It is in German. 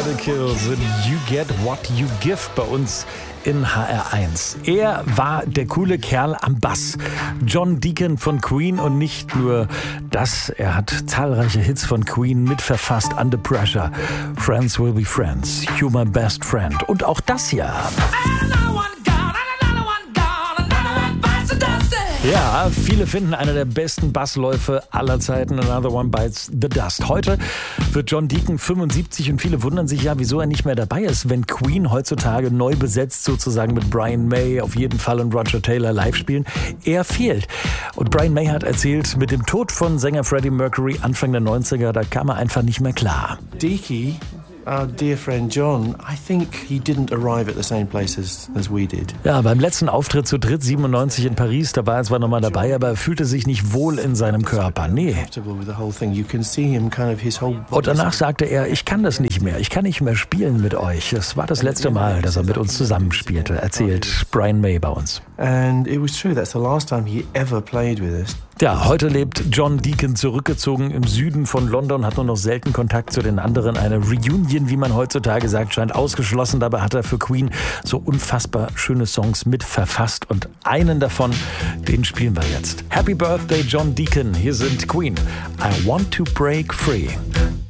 Radicals in You Get What You Give bei uns in HR1. Er war der coole Kerl am Bass. John Deacon von Queen und nicht nur das, er hat zahlreiche Hits von Queen mitverfasst. Under Pressure, Friends Will Be Friends, You're My Best Friend und auch das hier. Ja, viele finden einer der besten Bassläufe aller Zeiten, Another One Bites the Dust. Heute wird John Deacon 75 und viele wundern sich ja, wieso er nicht mehr dabei ist, wenn Queen heutzutage neu besetzt sozusagen mit Brian May auf jeden Fall und Roger Taylor live spielen. Er fehlt. Und Brian May hat erzählt, mit dem Tod von Sänger Freddie Mercury Anfang der 90er, da kam er einfach nicht mehr klar. Deaky, our dear friend John, I think he didn't arrive at the same place as we did. Ja, beim letzten Auftritt zu dritt 97 in Paris, da war er zwar nochmal dabei, aber er fühlte sich nicht wohl in seinem Körper. Nee. Und danach sagte er, ich kann das nicht mehr, ich kann nicht mehr spielen mit euch. Es war das letzte Mal, dass er mit uns zusammenspielte, erzählt Brian May bei uns. And it was true, that's the last time he ever played with us. Ja, heute lebt John Deacon zurückgezogen im Süden von London, hat nur noch selten Kontakt zu den anderen. Eine Reunion, wie man heutzutage sagt, scheint ausgeschlossen. Dabei hat er für Queen so unfassbar schöne Songs mit verfasst. Und einen davon, den spielen wir jetzt. Happy Birthday, John Deacon. Hier sind Queen. I Want to Break Free.